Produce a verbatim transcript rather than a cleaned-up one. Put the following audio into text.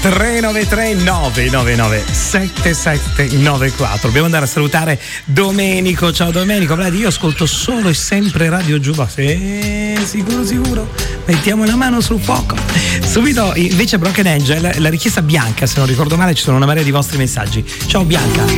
tre nove tre nove nove nove sette sette nove quattro. Dobbiamo andare a salutare Domenico. Ciao Domenico. Vladi, io ascolto solo e sempre Radio Giuba. Sì, sicuro sicuro. Mettiamo la mano sul fuoco. Subito invece Broken Angel, la richiesta Bianca, se non ricordo male, ci sono una marea di vostri messaggi. Ciao Bianca.